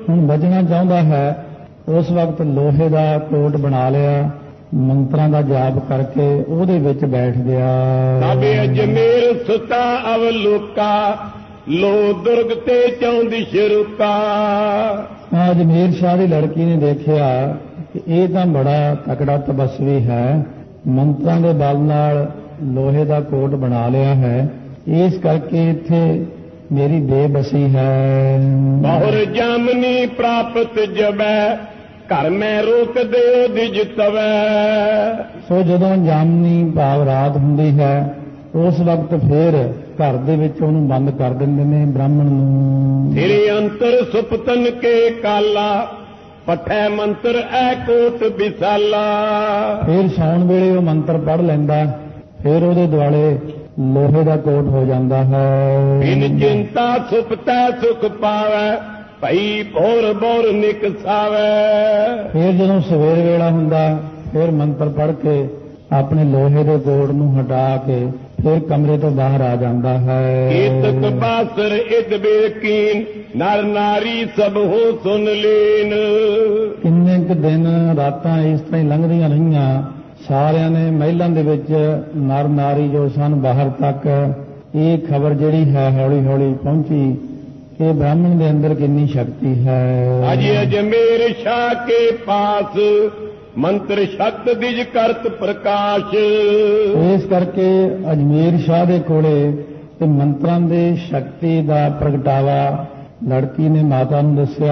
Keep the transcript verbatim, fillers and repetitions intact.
ਹੁਣ ਬਚਣਾ ਚਾਹੁੰਦਾ ਹੈ। ਉਸ ਵਕਤ ਲੋਹੇ ਦਾ ਕੋਟ ਬਣਾ ਲਿਆ, ਮੰਤਰਾਂ ਦਾ ਜਾਪ ਕਰਕੇ ਉਹਦੇ ਵਿੱਚ ਬੈਠ ਗਿਆ। ਸਾਬੇ ਅਜਮੇਰ ਸੁਤਾ ਅਵਲੋਕਾ, ਲੋ ਦੁਰਗ ਤੇ ਚੌਂਦੀ ਸ਼ਰੂਕਾ। ਅਜਮੇਰ ਸ਼ਾਹ ਦੀ ਲੜਕੀ ਨੇ ਦੇਖਿਆ ਕਿ ਇਹ ਤਾਂ ਬੜਾ ਤਕੜਾ ਤਪਸਵੀ ਹੈ, ਮੰਤਰਾਂ ਦੇ ਬਲ ਨਾਲ ਲੋਹੇ ਦਾ ਕੋਟ ਬਣਾ ਲਿਆ ਹੈ, ਇਸ ਕਰਕੇ ਇੱਥੇ ਮੇਰੀ ਬੇਬਸੀ ਹੈ। ਬਹੁਰ ਜਾਮਨੀ ਪ੍ਰਾਪਤ ਜਬੈ, ਘਰ ਮੈਂ ਰੋਕ ਦਿਓ ਦਿਜ ਤਵੈ। ਸੋ ਜਦੋਂ ਜਾਮਨੀ ਭਾਵ ਰਾਤ ਹੁੰਦੀ ਹੈ, ਉਸ ਵਕਤ ਫੇਰ ਘਰ ਦੇ ਵਿੱਚ ਉਹਨੂੰ ਬੰਦ ਕਰ ਦਿੰਦੇ ਨੇ ਬ੍ਰਾਹਮਣ ਨੂੰ। ਤੇਰੇ ਅੰਤਰ ਸੁਪਤਨ ਕੇ ਕਾਲਾ, ਪਠੈ ਮੰਤਰ ਐ ਕੋਟ ਵਿਸਾਲਾ। ਫੇਰ ਸੌਣ ਵੇਲੇ ਉਹ ਮੰਤਰ ਪੜ੍ਹ ਲੈਂਦਾ, ਫੇਰ ਉਹਦੇ ਦੁਆਲੇ ਲੋਹੇ ਦਾ ਕੋਟ ਹੋ ਜਾਂਦਾ ਹੈ। ਬਿਨ ਚਿੰਤਾ ਸੁਪਤੈ ਸੁਖ ਪਾਵੈ, ਭਈ ਭੋਰ ਭੋਰ ਨਿਕਸਾਵੈ। ਫੇਰ ਜਦੋਂ ਸਵੇਰ ਵੇਲਾ ਹੁੰਦਾ, ਫੇਰ ਮੰਤਰ ਪੜ੍ਹ ਕੇ ਆਪਣੇ ਲੋਹੇ ਦੇ ਕੋਟ ਨੂੰ ਹਟਾ ਕੇ ਫਿਰ ਕਮਰੇ ਤੋਂ ਬਾਹਰ ਆ ਜਾਂਦਾ ਹੈ। ਕੀਤਕ ਬਾਸਰ ਇਦ ਬੇਕੀਨ, ਨਰ ਨਾਰੀ ਸਭ ਹੋ ਸੁਨ ਲੀਨ। ਕਿੰਨੇ ਕੁ ਦਿਨ ਰਾਤਾਂ ਇਸ ਤਰ੍ਹਾਂ ਹੀ ਲੰਘਦੀਆਂ ਰਹੀਆਂ, ਸਾਰਿਆਂ ਨੇ ਮਹਿਲਾਂ ਦੇ ਵਿੱਚ ਨਰ ਨਾਰੀ ਜੋ ਸਨ ਬਾਹਰ ਤੱਕ ਇਹ ਖਬਰ ਜਿਹੜੀ ਹੈ ਹੌਲੀ ਹੌਲੀ ਪਹੁੰਚੀ ਕਿ ਬ੍ਰਾਹਮਣ ਦੇ ਅੰਦਰ ਕਿੰਨੀ ਸ਼ਕਤੀ ਹੈ। ਅਜ ਅਜਮੇਰ ਸ਼ਾਹ ਕੇ ਪਾਸ, ਮੰਤਰ ਸ਼ਕਤ ਦਿਜ ਕਰਤ ਪ੍ਰਕਾਸ਼। ਇਸ ਕਰਕੇ ਅਜਮੇਰ ਸ਼ਾਹ ਦੇ ਕੋਲੇ ਤੇ ਮੰਤਰਾਂ ਦੇ ਸ਼ਕਤੀ ਦਾ ਪ੍ਰਗਟਾਵਾ ਲੜਕੀ ਨੇ ਮਾਤਾ ਨੂੰ ਦੱਸਿਆ।